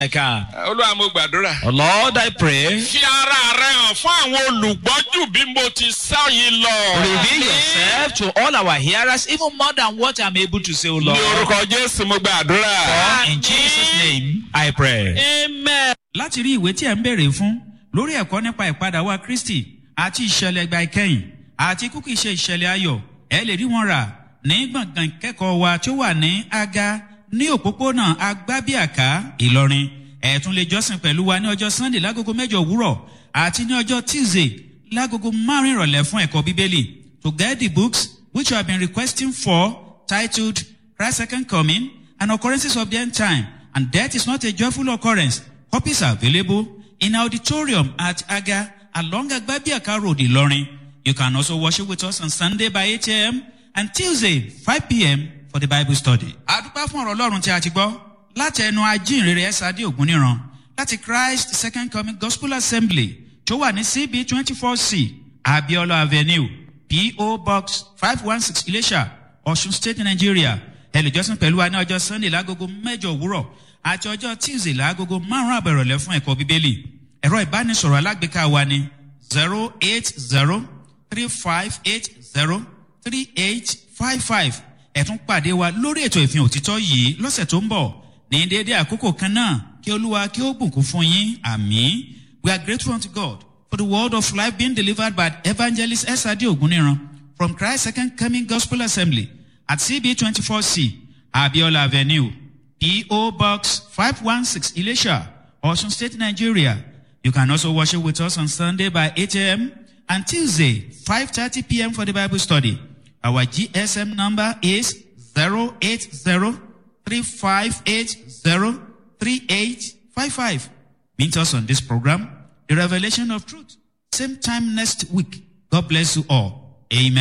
Olúwa mo gbàdúrà. Oh Lord, I pray. Fi ara rẹ hàn fún àwọn olùgbọ́jú bí mo ti sọ yìí lọ. Reveal yourself to all our hearers, even more than what I'm able to say, O Lord. Ní orúkọ Jésù mo gbàdúrà. For in Jesus' name I pray. Amen. Láti rí ìwé tí ẹ ń béèrè fún lórí ẹ̀kọ́ nípa ìpadà wá Kristi àti ìṣẹ̀lẹ̀ ìgbà ìkẹyìn àti kúkú iṣẹ́ ìṣẹ̀lẹ̀ ayọ̀ ẹ lè rí wọn rà ní gbọ̀ngàn ìkẹ́kọ̀ọ́ wa tí ó wà ní Aga ní òpópónà Agbábíàká Ìlọrin. Ẹ tún lè jọ́sìn pẹ̀lú wa ní ọjọ́ Sunday lágogo 8 òwúrọ̀ àti ní ọjọ́ Tuesday lágogo 5 ìrọ̀lẹ́ fún ẹ̀kọ́ Bíbélì. To get the books which you have been requesting for, titled Christ's Second Coming and Occurrences of the End Time, and Death is Not a Joyful Occurrence, copies are available in auditorium at Aga along Agbabiaka Road, Ilorin. You can also worship with us on Sunday by 8 a.m. and Tuesday 5 p.m. for the Bible study. Adúpẹ́ fún ọ̀rọ̀ Ọlọ́run tí a ti gbọ́ láti ẹnu ajínrere Ẹ̀sàdé Ògúnníran láti Christ Second Coming Gospel Assembly tó wà ní CB 24C Abiola Avenue P.O. Box 516 Ilesha, Ọ̀ṣun State, Nigeria. Ẹ lè jọ́sìn pẹ̀lú wa ní ọjọ́ Sunday lágogo 8 òwúrọ̀ àti ọjọ́ Tuesday lágogo 5 àbẹ̀rọ̀lẹ́ fún ẹ̀kọ́ Bíbélì. Ẹ̀rọ ìbánisọ̀rọ̀ alágbèéká wa ni 08035803855. Ẹ tún pàdé wa lórí ètò ìfihàn òtítọ́ yìí lọ́sẹ̀ tó ń bọ̀ ní déédéé àkókò kan náà kí Olúwa kí ó bùkún fún yín. Àmín. We are grateful unto God for the word of life being delivered by Evangelist Ẹ̀sàdé Ògúnníran from Christ Second Coming Gospel Assembly at CB 24C Abiola Avenue P.O. Box 516 Ilesha, Ọ̀ṣun State, Nigeria. You can also worship with us on Sunday by 8 a.m. and Tuesday 5:30 p.m. for the Bible study. Our GSM number is 08035803855. Meet us on this program, The Revelation of Truth. Same time next week. God bless you all. Amen.